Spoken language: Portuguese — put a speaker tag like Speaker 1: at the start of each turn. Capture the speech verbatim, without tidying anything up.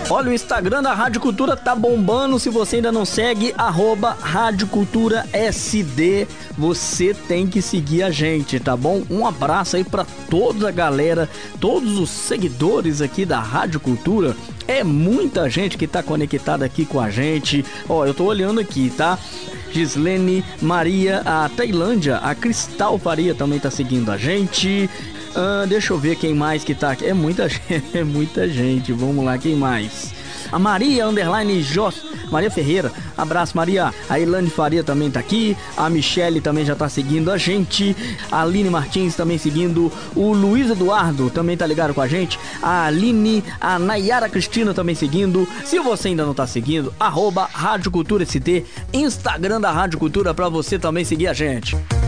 Speaker 1: Olha, o Instagram da Rádio Cultura tá bombando. Se você ainda não segue, arroba Rádio Cultura S D, você tem que seguir a gente, tá bom? Um abraço aí pra toda a galera, todos os seguidores aqui da Rádio Cultura. É muita gente que tá conectada aqui com a gente. Ó, eu tô olhando aqui, tá? Gislene Maria, a Tailândia, a Cristal Faria também tá seguindo a gente. Ah, deixa eu ver quem mais que tá aqui. É muita gente, é muita gente. Vamos lá, quem mais? A Maria Underline Jos, Maria Ferreira, abraço Maria. A Ilane Faria também tá aqui. A Michele também já tá seguindo a gente. A Aline Martins também seguindo. O Luiz Eduardo também tá ligado com a gente. A Aline, a Nayara Cristina também seguindo. Se você ainda não tá seguindo, arroba Rádio Cultura S D, Instagram da Rádio Cultura, pra você também seguir a gente.